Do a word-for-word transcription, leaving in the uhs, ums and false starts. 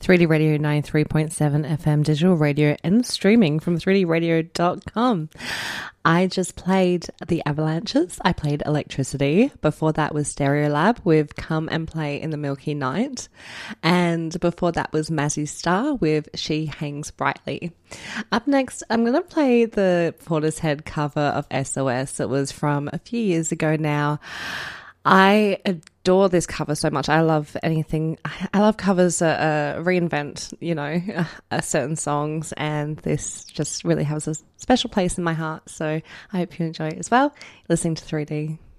three D Radio ninety-three point seven F M digital radio and streaming from three D radio dot com. I just played The Avalanches. I played Electricity. Before that was Stereolab with Come and Play in the Milky Night. And before that was Mazzy Star with She Hangs Brightly. Up next, I'm going to play the Portishead cover of S O S. It was from a few years ago now. I adore this cover so much. I love anything. I love covers that uh, reinvent, you know, uh, certain songs, and this just really has a special place in my heart. So I hope you enjoy it as well. Listening to three D.